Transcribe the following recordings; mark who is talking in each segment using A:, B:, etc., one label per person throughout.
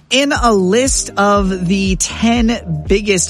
A: In a list of the 10 biggest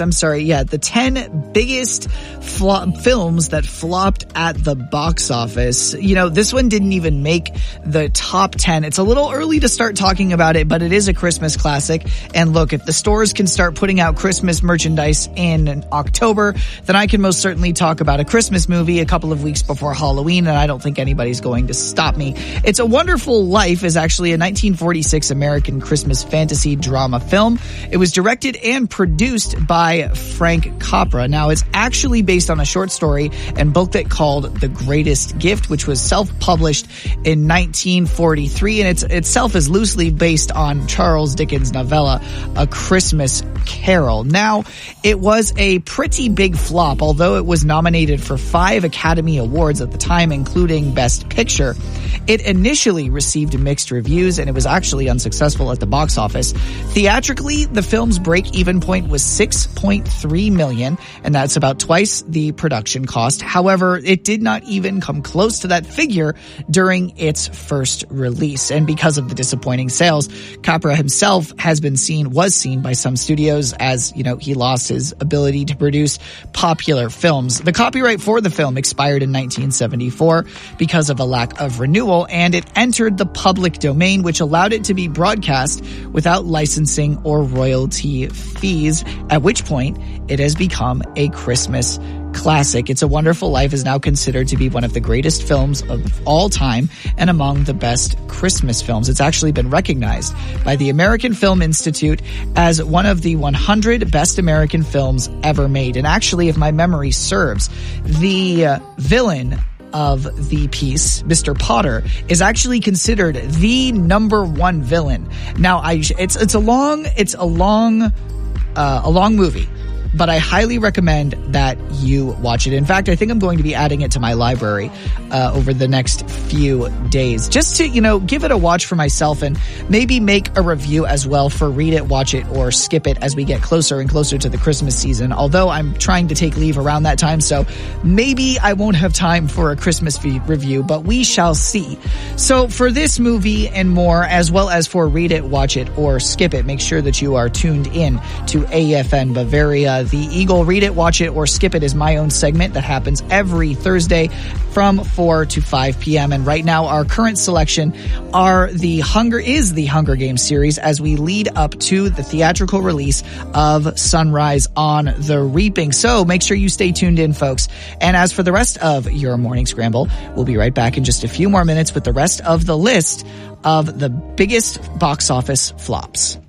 A: films that flopped at the box office. You know, this one didn't even make the top 10. It's a little early to start talking about it, but it is a Christmas classic. And look, if the stores can start putting out Christmas merchandise in October, then I can most certainly talk about a Christmas movie a couple of weeks before Halloween, and I don't think anybody's going to stop me. It's a Wonderful Life is actually a 1946 American Christmas fantasy drama film. It was directed and produced by Frank Capra. Now, it's actually based on a short story and book that called The Greatest Gift, which was self-published in 1943, and itself is loosely based on Charles Dickens' novella, A Christmas Carol. Now, it was a pretty big flop, although it was nominated for 5 Academy Awards at the time, including Best Picture. It initially received mixed reviews, and it was actually unsuccessful at the box office. Theatrically, the film's break-even point was $6.3 million, and that's about twice the production cost. However, it did not even come close to that figure during its first release. And because of the disappointing sales, Capra himself was seen by some studios as, he lost his ability to produce popular films. The copyright for the film expired in 1974 because of a lack of renewal, and it entered the public domain, which allowed it to be broadcast without licensing or royalty fees, at which point it has become a Christmas classic. It's a Wonderful Life is now considered to be one of the greatest films of all time and among the best Christmas films. It's actually been recognized by the American Film Institute as one of the 100 best American films ever made. And actually, if my memory serves, the villain of the piece, Mr. Potter, is actually considered the number one villain. Now, it's a long movie, but I highly recommend that you watch it. In fact, I think I'm going to be adding it to my library over the next few days, just to, give it a watch for myself and maybe make a review as well for Read It, Watch It, or Skip It as we get closer and closer to the Christmas season, although I'm trying to take leave around that time, so maybe I won't have time for a Christmas review, but we shall see. So for this movie and more, as well as for Read It, Watch It, or Skip It, make sure that you are tuned in to AFN Bavaria. The Eagle Read It, Watch It, or Skip It is my own segment that happens every Thursday from 4 to 5 p.m. And right now, our current selection is the Hunger Games series as we lead up to the theatrical release of Sunrise on the Reaping. So make sure you stay tuned in, folks. And as for the rest of your Morning Scramble, we'll be right back in just a few more minutes with the rest of the list of the biggest box office flops.